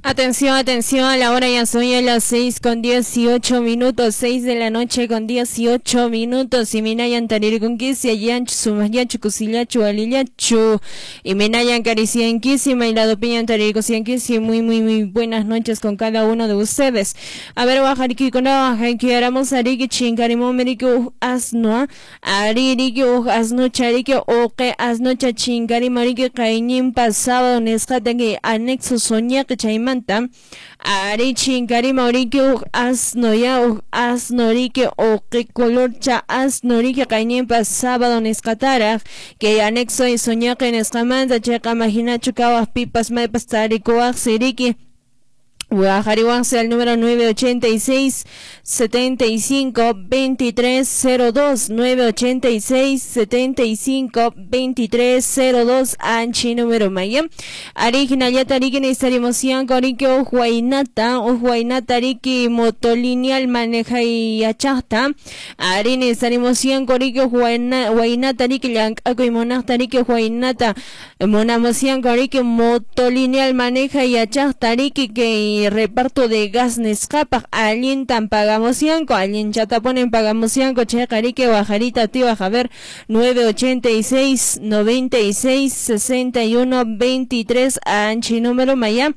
Atención, atención, la hora ya son a las 6:18, 6 de la noche con 18 minutos. Y minayan tarir con kisi, ayanchu, sumayachu, cusillachu, alillachu. Y minayan carician kisi, mailado piñan tarir con kisi. Muy buenas noches con cada uno de ustedes. A ver, bajariki con que haramos ariki chingarimo meriki asno, aririki asno chariki o que asno chachingari mariki cañín pasado nescatengui anexo soña que chaimán. Ari chingari mauriki asnoya asnorike o que color cha asnorike cañempa sábado nescatara que anexo y soña que nescamanda checa imagina chucawas pipas mai pastarico axiriki Guajarihuanse al número 986-75-2302 986-75-2302 anchi número maya original ya tariki necesariamoción coriki o huainata riki motolineal maneja y achasta ari necesariamoción coriki huainata riki yankaku y monasta riki huainata monamoción coriki motolineal maneja y achasta riki que reparto de gas Nescapa alientan pagamosianco alienchata ponen pagamosianco checarique bajarita te baja ver 986 96 61 23 anchi número maya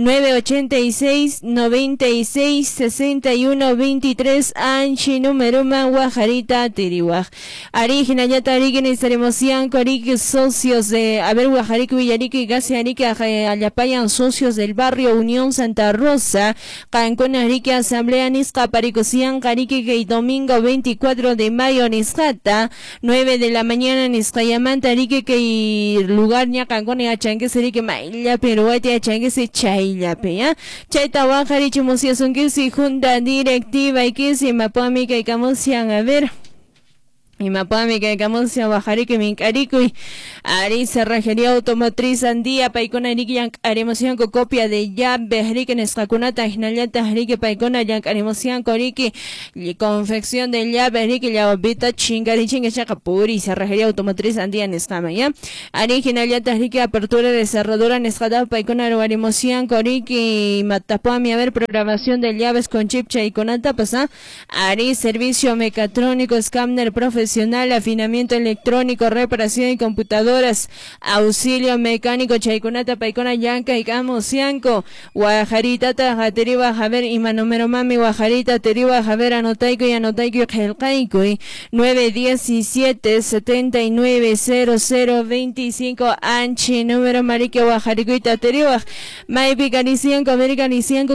986 96 61 23 anchi número ma guajarita tiriwaj origina ya tariki necesariamoción arique socios de a ver guajarique villarique gas arique ayapayan socios del barrio Unión Santa Rosa, Cancún, Arique, Asamblea Nisca, Paricosian, Carique, y domingo 24 de mayo, Niscata, 9 de la mañana, Niscayamanta, Arique, que lugar ña Cancún, y Achangues, Arique, Mailla, Peruate, Achangues, Chailape, ¿ya? Chaita, Bajarichi, Musiasun, que si junta directiva, y que si Mapami, que Camosian, a ver. Y mapami que camoncia bajariki mincaricui ari cerrajería automotriz andía paicona ariki yank arimosian con copia de llave ariki nescacunata ginalata ariki paicona yank arimosian coriki confección de llave ariki llavabita chingari chinga chacapuri cerrajería automotriz andía nescama ya ari ginalata ariki apertura de cerradura nescada paicona arimosian coriki matapami a ver programación de llaves con chip chaiconata pasa ari servicio mecatrónico escáner profesional afinamiento electrónico, reparación de computadoras, auxilio mecánico, chaikunata, paikona, yanka, y camosianco, guajarita, tajatiriba, javer, y manomero mami, guajarita, teriba, javer, anotaiko y anotaiko, jelcaiko, 917 79 0025, anchi, número marique, guajaricuita, teriba, maipi, canicianco, americanicianco,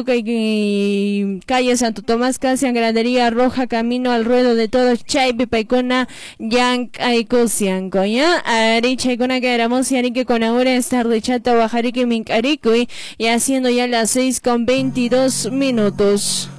calle Santo Tomás, casi gradería roja, camino al ruedo de todos, chaipi, paikona, Yank Aikosianco, ya, Ariche con que éramos y que con ahora estar de chata bajariki mincaricui y haciendo ya las 6:22.